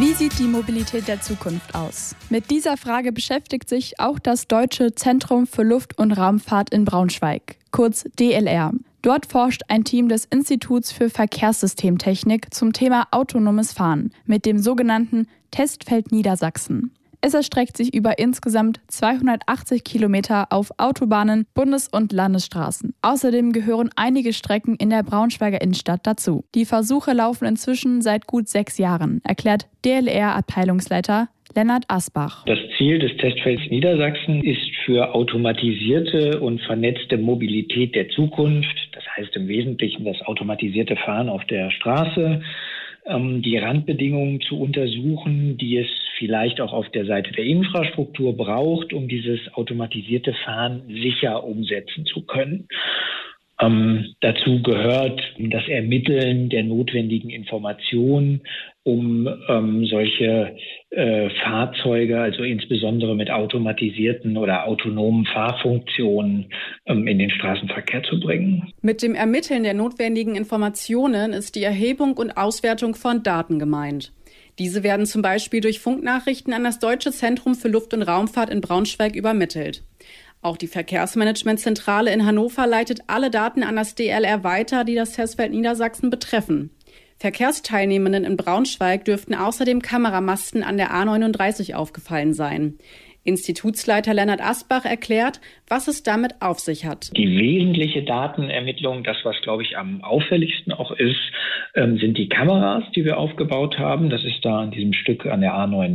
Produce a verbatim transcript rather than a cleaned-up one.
Wie sieht die Mobilität der Zukunft aus? Mit dieser Frage beschäftigt sich auch das Deutsche Zentrum für Luft- und Raumfahrt in Braunschweig, kurz D L R. Dort forscht ein Team des Instituts für Verkehrssystemtechnik zum Thema autonomes Fahren mit dem sogenannten Testfeld Niedersachsen. Es erstreckt sich über insgesamt zweihundertachtzig Kilometer auf Autobahnen, Bundes- und Landesstraßen. Außerdem gehören einige Strecken in der Braunschweiger Innenstadt dazu. Die Versuche laufen inzwischen seit gut sechs Jahren, erklärt D L R-Abteilungsleiter Lennart Asbach. Das Ziel des Testfelds Niedersachsen ist für automatisierte und vernetzte Mobilität der Zukunft, das heißt im Wesentlichen das automatisierte Fahren auf der Straße, die Randbedingungen zu untersuchen, die es vielleicht auch auf der Seite der Infrastruktur braucht, um dieses automatisierte Fahren sicher umsetzen zu können. Ähm, dazu gehört das Ermitteln der notwendigen Informationen, um ähm, solche äh, Fahrzeuge, also insbesondere mit automatisierten oder autonomen Fahrfunktionen, ähm, in den Straßenverkehr zu bringen. Mit dem Ermitteln der notwendigen Informationen ist die Erhebung und Auswertung von Daten gemeint. Diese werden zum Beispiel durch Funknachrichten an das Deutsche Zentrum für Luft- und Raumfahrt in Braunschweig übermittelt. Auch die Verkehrsmanagementzentrale in Hannover leitet alle Daten an das D L R weiter, die das Testfeld Niedersachsen betreffen. Verkehrsteilnehmenden in Braunschweig dürften außerdem Kameramasten an der A neununddreißig aufgefallen sein. Institutsleiter Lennart Asbach erklärt, was es damit auf sich hat. Die wesentliche Datenermittlung, das was glaube ich am auffälligsten auch ist, sind die Kameras, die wir aufgebaut haben. Das ist da an diesem Stück an der A neununddreißig.